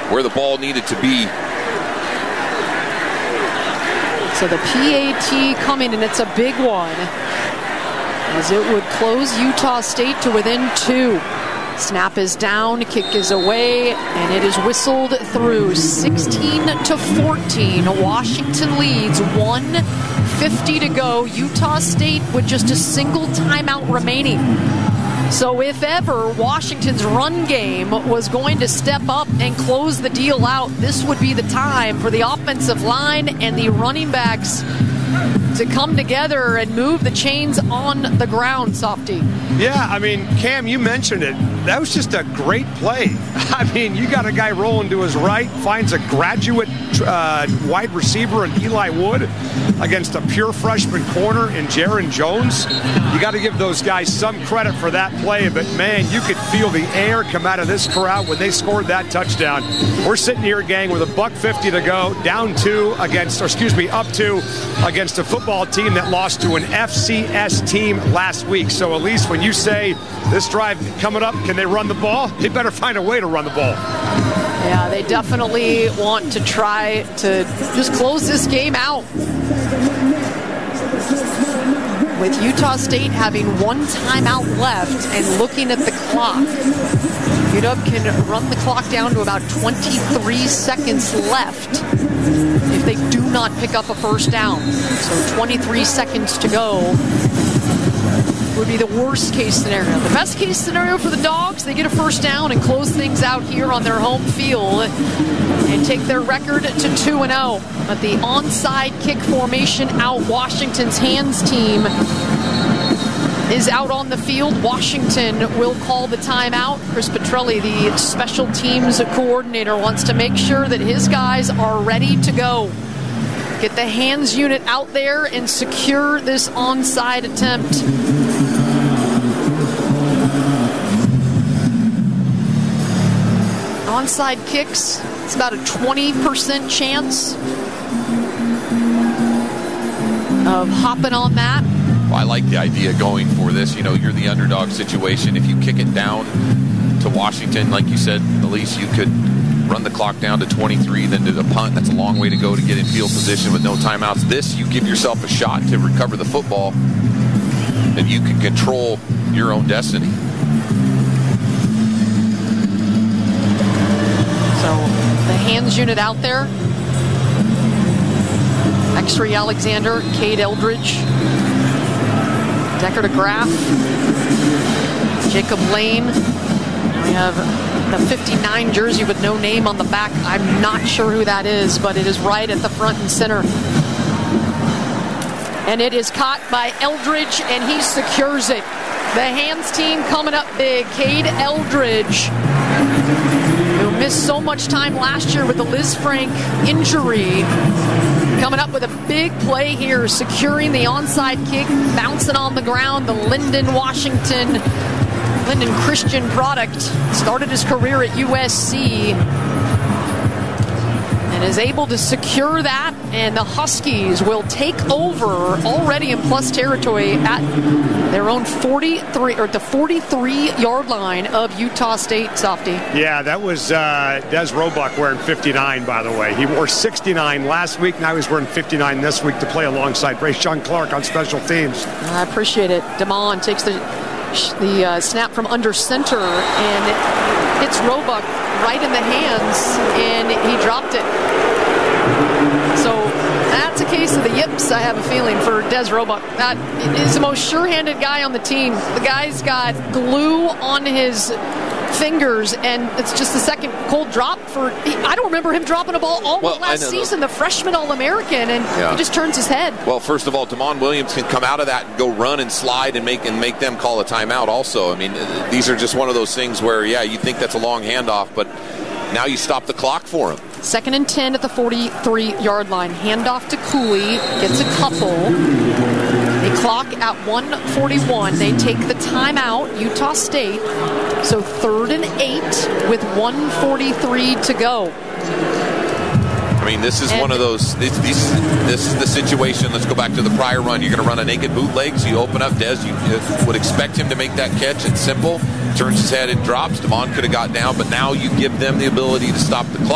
where the ball needed to be. So the PAT coming, and it's a big one, as it would close Utah State to within 2. Snap is down, kick is away, and it is whistled through. 16-14. Washington leads, 1:50 to go. Utah State with just a single timeout remaining. So if ever Washington's run game was going to step up and close the deal out, this would be the time for the offensive line and the running backs to come together and move the chains on the ground, Softy. Yeah, I mean, Cam, you mentioned it. That was just a great play. I mean, you got a guy rolling to his right, finds a graduate wide receiver in Eli Wood against a pure freshman corner in Jaron Jones. You got to give those guys some credit for that play, but man, you could feel the air come out of this crowd when they scored that touchdown. We're sitting here, gang, with $1:50 to go, up 2 against a football team that lost to an FCS team last week. So at least when you say this drive coming up, can they run the ball? They better find a way to run the ball. Yeah, they definitely want to try to just close this game out. With Utah State having one timeout left and looking at the clock, UW can run the clock down to about 23 seconds left if they do not pick up a first down. So 23 seconds to go would be the worst case scenario. The best case scenario for the Dogs, they get a first down and close things out here on their home field and take their record to 2-0. But the onside kick formation out, Washington's hands team is out on the field. Washington will call the timeout. Chris Petrelli, the special teams coordinator, wants to make sure that his guys are ready to go. Get the hands unit out there and secure this onside attempt. Onside kicks, it's about a 20% chance of hopping on that. Well, I like the idea going for this. You know, you're the underdog situation. If you kick it down to Washington, like you said, Elise, you could run the clock down to 23, then to the punt. That's a long way to go to get in field position with no timeouts. This, you give yourself a shot to recover the football, and you can control your own destiny. So the hands unit out there. X-Ray Alexander, Cade Eldridge, Decker DeGraff, Jacob Lane. We have the 59 jersey with no name on the back. I'm not sure who that is, but it is right at the front and center. And it is caught by Eldridge, and he secures it. The hands team coming up big. Cade Eldridge, who missed so much time last year with the Liz Frank injury, coming up with a big play here, securing the onside kick, bouncing on the ground. The Lyndon Christian product started his career at USC and is able to secure that, and the Huskies will take over already in plus territory at their own 43 or the 43-yard line of Utah State. Softy. Yeah, that was Des Roebuck wearing 59, by the way. He wore 69 last week. Now he's wearing 59 this week to play alongside Brayshawn Clark on special teams. I appreciate it. Damon takes the snap from under center and it hits Roebuck right in the hands, and he dropped it. So that's a case of the yips, I have a feeling, for Des Roebuck. That is the most sure-handed guy on the team. The guy's got glue on his fingers, and it's just the second cold drop I don't remember him dropping a ball all last season, the freshman All-American, and he just turns his head. Well, first of all, Damon Williams can come out of that and go run and slide and make them call a timeout also. I mean, these are just one of those things where, you think that's a long handoff, but now you stop the clock for him. 2nd and 10 at the 43-yard line. Handoff to Cooley, gets a couple. They clock at 1:41. They take the timeout, Utah State. So 3rd and 8 with 1:43 to go. I mean, this is one of those, this is the situation. Let's go back to the prior run. You're going to run a naked bootleg, so you open up Des. You would expect him to make that catch. It's simple. Turns his head and drops. Damon could have got down, but now you give them the ability to stop the clock.